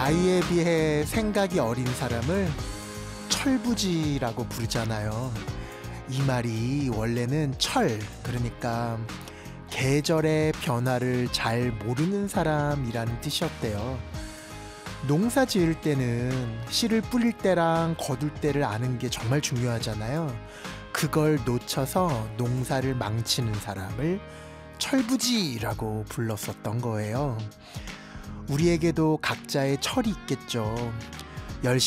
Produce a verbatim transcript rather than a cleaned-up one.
나이에 비해 생각이 어린 사람을 철부지라고 부르잖아요. 이 말이 원래는 철, 그러니까 계절의 변화를 잘 모르는 사람이라는 뜻이었대요. 농사 지을 때는 씨를 뿌릴 때랑 거둘 때를 아는 게 정말 중요하잖아요. 그걸 놓쳐서 농사를 망치는 사람을 철부지라고 불렀었던 거예요. 우리에게도 각자의 철이 있겠죠. 열심히